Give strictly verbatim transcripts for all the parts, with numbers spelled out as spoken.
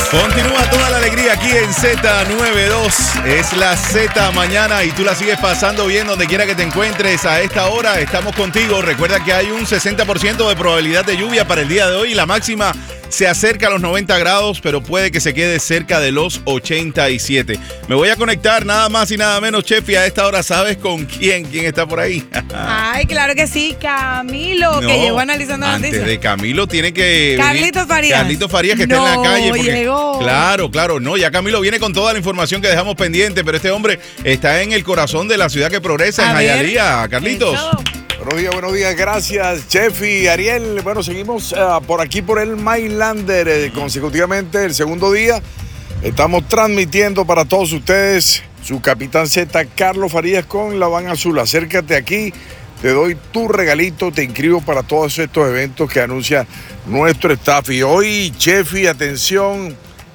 Continúa toda la alegría aquí en Z noventa y dos. Es la Z mañana y tú la sigues pasando bien donde quiera que te encuentres a esta hora. Estamos contigo. Recuerda que hay un sesenta por ciento de probabilidad de lluvia para el día de hoy. La máxima se acerca a los noventa grados, pero puede que se quede cerca de los ochenta y siete. Me voy a conectar nada más y nada menos, Chefi, a esta hora. ¿Sabes con quién? ¿Quién está por ahí? Ay, claro que sí, Camilo, No, que llegó analizando la antes noticia. de Camilo tiene que Carlitos Farías. Carlitos Farías, que No, está en la calle. Porque, llegó. Claro, claro. No, ya Camilo viene con toda la información que dejamos pendiente, pero este hombre está en el corazón de la ciudad que progresa, A en ver. Hialeah. Carlitos. Eso. Buenos días, buenos días, gracias, Chefi, Ariel. Bueno, seguimos uh, por aquí por el Mailander eh, consecutivamente el segundo día. Estamos transmitiendo para todos ustedes su Capitán Z, Carlos Farías, con la van azul. Acércate aquí, te doy tu regalito, te inscribo para todos estos eventos que anuncia nuestro staff. Y hoy, Chefi, atención,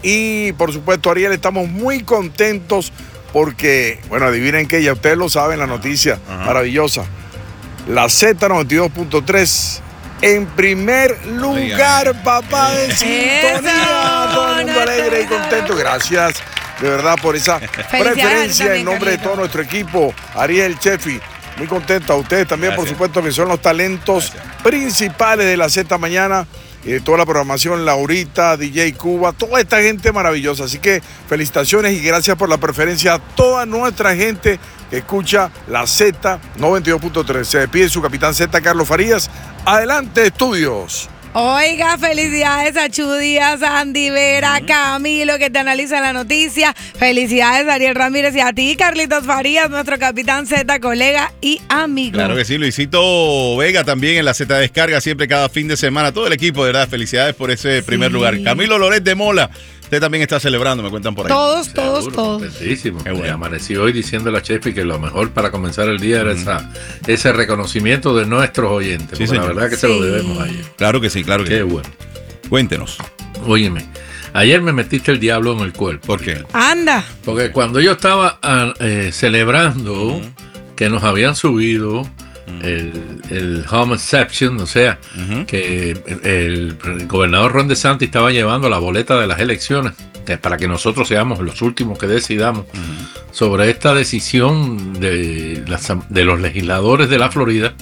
y por supuesto, Ariel, estamos muy contentos porque, bueno, adivinen que ya ustedes lo saben, la noticia Ajá. maravillosa. La Z noventa y dos punto tres en primer lugar, Oiga. papá de Eso, sintonía. Todo el mundo alegre y contento. Gracias de verdad por esa preferencia también, en nombre de Carlito. todo nuestro equipo. Ariel, Chefi, muy contento. A ustedes también, Gracias. por supuesto, que son los talentos Gracias. principales de la Z mañana. Eh, toda la programación, Laurita, D J Cuba, toda esta gente maravillosa. Así que felicitaciones y gracias por la preferencia a toda nuestra gente que escucha la Z noventa y dos punto tres. Se despide su capitán Z, Carlos Farías. Adelante, estudios. Oiga, felicidades a Chu Díaz, a Andy Vera, uh-huh. Camilo, que te analiza la noticia. Felicidades a Ariel Ramírez y a ti, Carlitos Farías, nuestro capitán Z, colega y amigo. Claro que sí, Luisito Vega también en la Z Descarga, siempre cada fin de semana. Todo el equipo, de verdad, felicidades por ese Sí. primer lugar. Camilo Loret de Mola, usted también está celebrando, me cuentan por ahí. Todos, todos, Seguro, todos. contentísimo. Qué bueno. Me amanecí hoy diciéndole a Chefi que lo mejor para comenzar el día era esa, ese reconocimiento de nuestros oyentes. Sí, porque la señor. verdad que Sí. se lo debemos a ellos. Claro que sí, claro que Qué sí. bueno. Cuéntenos. Óyeme, ayer me metiste el diablo en el cuerpo. ¿Por qué? Anda. Porque cuando yo estaba ah, eh, celebrando uh-huh. que nos habían subido uh-huh. el, el home exception, o sea, uh-huh. que el, el gobernador Ron DeSantis estaba llevando la boleta de las elecciones que para que nosotros seamos los últimos que decidamos uh-huh. sobre esta decisión de, las, de los legisladores de la Florida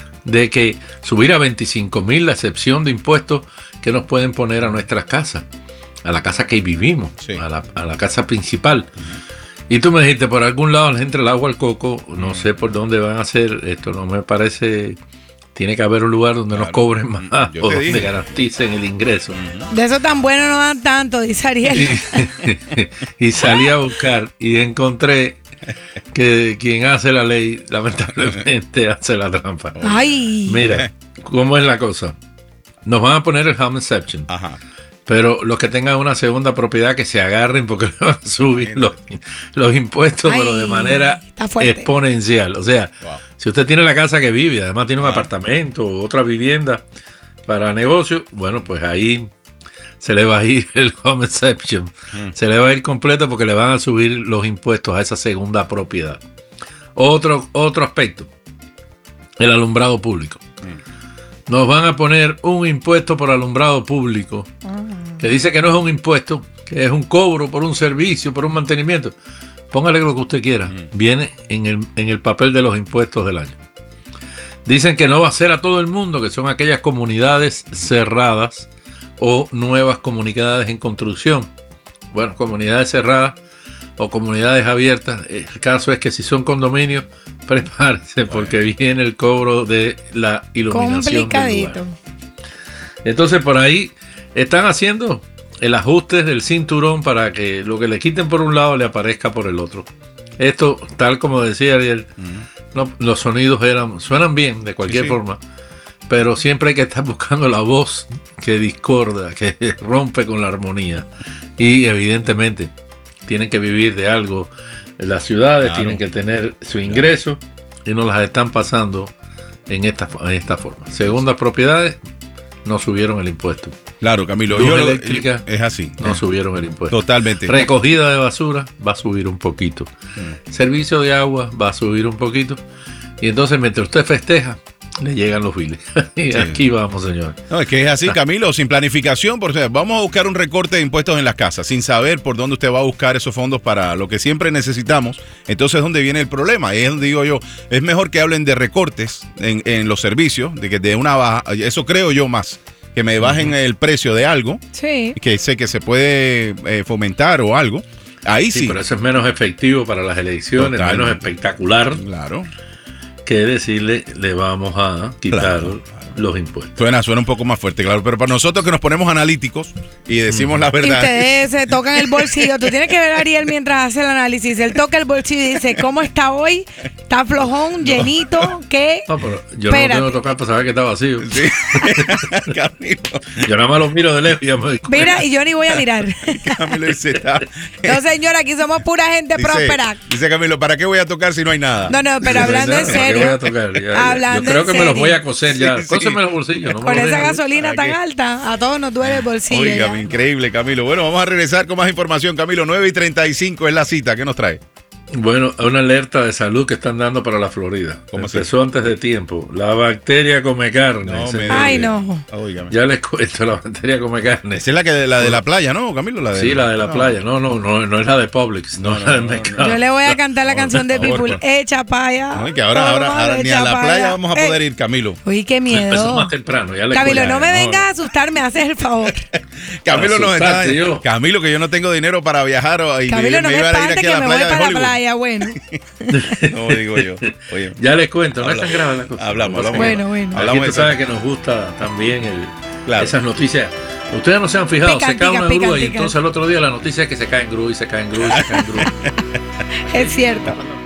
de que subir a veinticinco mil la excepción de impuestos que nos pueden poner a nuestras casas, a la casa que vivimos, sí. a, la, a la casa principal. Uh-huh. Y tú me dijiste, por algún lado les entra el agua al coco, no uh-huh. sé por dónde van a hacer, esto no me parece, tiene que haber un lugar donde claro. nos cobren más Yo o donde dije. garanticen el ingreso. Uh-huh. De eso tan bueno no dan tanto, dice Ariel. Y, y salí a buscar y encontré que quien hace la ley lamentablemente hace la trampa. Ay. Mira, ¿cómo es la cosa? Nos van a poner el home exception. Ajá. Pero los que tengan una segunda propiedad que se agarren porque le van a subir los, los impuestos, Ay, pero de manera exponencial. O sea, wow. si usted tiene la casa que vive, además tiene un ah. apartamento o otra vivienda para negocio, bueno, pues ahí se le va a ir el home exception. Mm. Se le va a ir completo porque le van a subir los impuestos a esa segunda propiedad. Otro, otro aspecto, el alumbrado público. Mm. Nos van a poner un impuesto por alumbrado público mm. que dice que no es un impuesto, que es un cobro por un servicio, por un mantenimiento. Póngale lo que usted quiera. Mm. Viene en el, en el papel de los impuestos del año. Dicen que no va a ser a todo el mundo, que son aquellas comunidades cerradas o nuevas comunidades en construcción. Bueno, comunidades cerradas o comunidades abiertas. El caso es que si son condominios, prepárense porque viene el cobro de la iluminación complicadito. del lugar. Entonces por ahí están haciendo el ajuste del cinturón para que lo que le quiten por un lado le aparezca por el otro. Esto, tal como decía Ariel, uh-huh. no, los sonidos eran suenan bien de cualquier sí, sí. forma. Pero siempre hay que estar buscando la voz que discorda, que rompe con la armonía. Y evidentemente tienen que vivir de algo. Las ciudades claro. tienen que tener su ingreso y nos las están pasando en esta, en esta forma. Segundas propiedades no subieron el impuesto. Claro, Camilo. Luz yo eléctrica es así. No subieron el impuesto. Totalmente. Recogida de basura va a subir un poquito. Mm. Servicio de agua va a subir un poquito. Y entonces mientras usted festeja, le llegan los biles. Y sí. Aquí vamos, señor. No, es que es así, Camilo, sin planificación, por ejemplo, vamos a buscar un recorte de impuestos en las casas, sin saber por dónde usted va a buscar esos fondos para lo que siempre necesitamos. Entonces, ¿dónde viene el problema? Y es donde digo yo, es mejor que hablen de recortes en, en los servicios, de que de una baja, eso creo yo más, que me bajen uh-huh. el precio de algo, sí. que sé que se puede eh, fomentar o algo. Ahí sí, sí. Pero eso es menos efectivo para las elecciones, total, menos espectacular. Claro. Que decirle, le vamos a quitar claro, los impuestos. Suena, suena un poco más fuerte, claro. Pero para nosotros que nos ponemos analíticos y decimos mm. la verdad. Y ustedes se tocan el bolsillo. Tú tienes que ver a Ariel mientras hace el análisis. Él toca el bolsillo y dice, ¿cómo está hoy? ¿Está flojón, llenito? ¿Qué? No, pero yo Espérate. no lo tengo que tocar para saber que está vacío. Sí. Yo nada más lo miro de lejos y ya me doy cuenta. Mira, y yo ni voy a mirar. Camilo dice, está. No, señor, aquí somos pura gente dice, próspera. Dice Camilo, ¿para qué voy a tocar si no hay nada? No, no, pero hablando en serio. Voy a tocar, ya, ya. Hablando yo creo que serio. me los voy a coser ya. Sí, Cóseme sí. los bolsillos. No Con me esa los gasolina tan qué? alta, a todos nos duele el bolsillo. Oiga, increíble, Camilo. Bueno, vamos a regresar con más información, Camilo. nueve y treinta y cinco es la cita. ¿Qué nos trae? Bueno, una alerta de salud que están dando para la Florida. Empezó antes de tiempo. La bacteria come carne. No, me Ay, no. Óigame. Ya les cuento, la bacteria come carne. Esa es la, que, la de la playa, ¿no, Camilo? La de sí, la de la no. playa. No, no, no, no es la de Publix, no, no es la del no, mercado. No. Yo le voy a cantar la canción de Pitbull, echa pa' allá. No, que ahora, ahora, ahora ni a la playa allá. Vamos a poder ir, Camilo. Uy, qué miedo. Empezó más temprano. Ya le Camilo, cuelga, no me no, vengas a asustar, me haces el favor. Camilo nos está... Yo. Camilo, que yo no tengo dinero para viajar. Y Camilo, me, no me me iba a ir aquí que a la me playa voy para de Hollywood. la playa, bueno. No, digo yo. Oye, ya les cuento, no habla, es tan grave la cosa. Hablamos, hablamos. Bueno, bueno. Aquí Hablamos tú sabes que nos gusta también el, claro. esas noticias. Ustedes no se han fijado, pican, se cae pican, una pican, grúa pican. y entonces el otro día la noticia es que se cae en grúa y se cae en grúa y se cae en grúa. Es cierto.